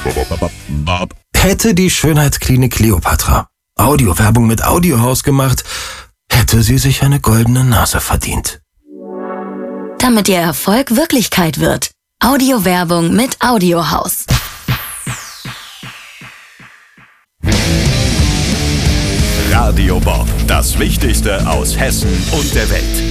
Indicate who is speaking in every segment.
Speaker 1: Hätte die Schönheitsklinik Kleopatra Audiowerbung mit Audiohaus gemacht, hätte sie sich eine goldene Nase verdient.
Speaker 2: Damit Ihr Erfolg Wirklichkeit wird. Audiowerbung mit Audiohaus.
Speaker 3: Radio Bob, das Wichtigste aus Hessen und der Welt.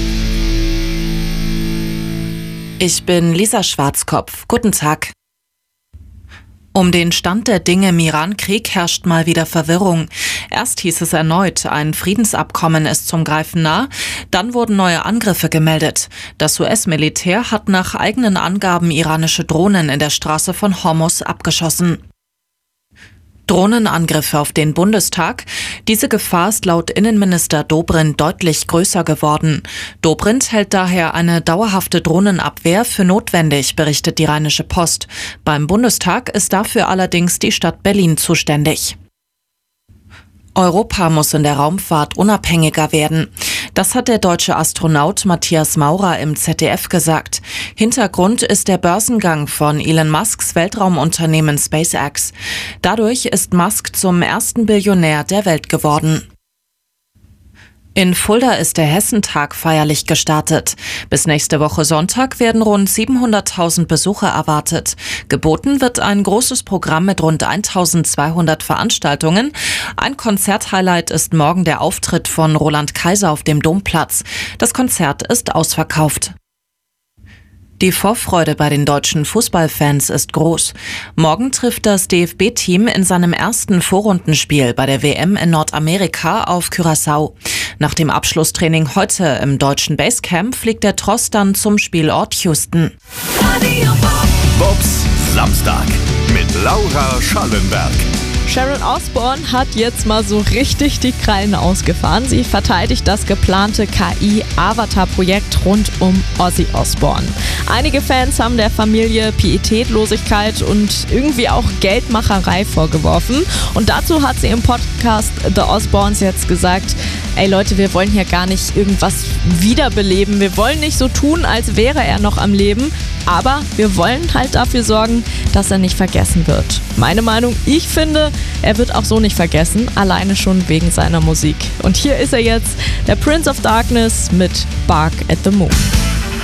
Speaker 4: Ich bin Lisa Schwarzkopf. Guten Tag. Um den Stand der Dinge im Iran-Krieg herrscht mal wieder Verwirrung. Erst hieß es erneut, ein Friedensabkommen ist zum Greifen nah. Dann wurden neue Angriffe gemeldet. Das US-Militär hat nach eigenen Angaben iranische Drohnen in der Straße von Hormuz abgeschossen. Drohnenangriffe auf den Bundestag. Diese Gefahr ist laut Innenminister Dobrindt deutlich größer geworden. Dobrindt hält daher eine dauerhafte Drohnenabwehr für notwendig, berichtet die Rheinische Post. Beim Bundestag ist dafür allerdings die Stadt Berlin zuständig. Europa muss in der Raumfahrt unabhängiger werden. Das hat der deutsche Astronaut Matthias Maurer im ZDF gesagt. Hintergrund ist der Börsengang von Elon Musks Weltraumunternehmen SpaceX. Dadurch ist Musk zum ersten Billionär der Welt geworden. In Fulda ist der Hessentag feierlich gestartet. Bis nächste Woche Sonntag werden rund 700.000 Besucher erwartet. Geboten wird ein großes Programm mit rund 1.200 Veranstaltungen. Ein Konzerthighlight ist morgen der Auftritt von Roland Kaiser auf dem Domplatz. Das Konzert ist ausverkauft. Die Vorfreude bei den deutschen Fußballfans ist groß. Morgen trifft das DFB-Team in seinem ersten Vorrundenspiel bei der WM in Nordamerika auf Curaçao. Nach dem Abschlusstraining heute im deutschen Basecamp fliegt der Tross dann zum Spielort Houston.
Speaker 3: Bobs Samstag mit Laura Schallenberg.
Speaker 5: Sharon Osbourne hat jetzt mal so richtig die Krallen ausgefahren. Sie verteidigt das geplante KI-Avatar-Projekt rund um Ozzy Osbourne. Einige Fans haben der Familie Pietätlosigkeit und irgendwie auch Geldmacherei vorgeworfen. Und dazu hat sie im Podcast The Osbournes jetzt gesagt, ey Leute, wir wollen hier gar nicht irgendwas wiederbeleben. Wir wollen nicht so tun, als wäre er noch am Leben. Aber wir wollen halt dafür sorgen, dass er nicht vergessen wird. Meine Meinung, ich finde, er wird auch so nicht vergessen, alleine schon wegen seiner Musik. Und hier ist er jetzt, der Prince of Darkness mit Bark at the Moon.